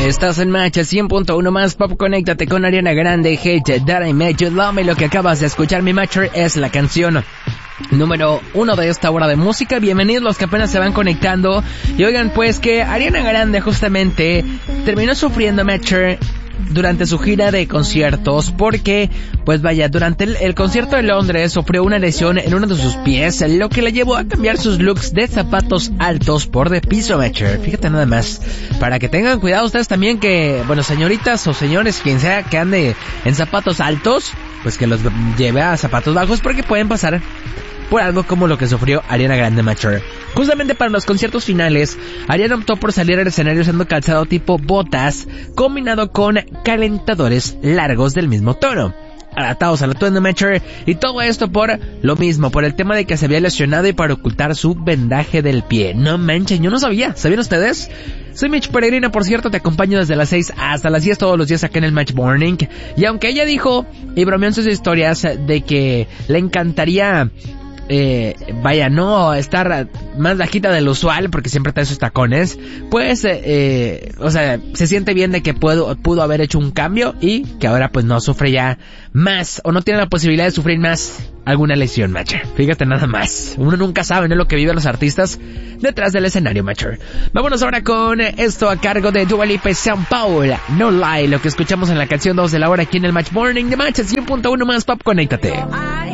Estás en Match 100.1 más Pop. Conéctate con Ariana Grande, Hate That I Made You Love Me. Lo que acabas de escuchar, mi Matcher, es la canción número 1 de esta hora de música. Bienvenidos los que apenas se van conectando. Y oigan pues que Ariana Grande justamente terminó sufriendo, Matcher, durante su gira de conciertos, porque, pues vaya, durante el concierto de Londres sufrió una lesión en uno de sus pies, lo que le llevó a cambiar sus looks de zapatos altos por de piso, Matcher. Fíjate nada más, para que tengan cuidado ustedes también que, bueno, señoritas o señores, quien sea que ande en zapatos altos, pues que los lleve a zapatos bajos, porque pueden pasar por algo como lo que sufrió Ariana Grande, Matcher. Justamente para los conciertos finales, Ariana optó por salir al escenario usando calzado tipo botas, combinado con calentadores largos del mismo tono, adaptados al atuendo, Matcher, y todo esto por lo mismo, por el tema de que se había lesionado y para ocultar su vendaje del pie. No manchen, yo no sabía. ¿Sabían ustedes? Soy Mitch Peregrino, por cierto, te acompaño desde las 6 hasta las 10 todos los días acá en el Match Morning. Y aunque ella dijo y bromeó en sus historias de que le encantaría no estar más bajita de lo usual, porque siempre trae sus tacones, pues, o sea, se siente bien de que pudo haber hecho un cambio y que ahora pues no sufre ya más, o no tiene la posibilidad de sufrir más alguna lesión, Matcher. Fíjate nada más, uno nunca sabe, ¿no?, lo que viven los artistas detrás del escenario, Matcher. Vámonos ahora con esto a cargo de Dua Lipa, San Paul, No Lie, lo que escuchamos en la canción 2 de la hora aquí en el Match Morning de Match 100.1 más Pop. Conéctate.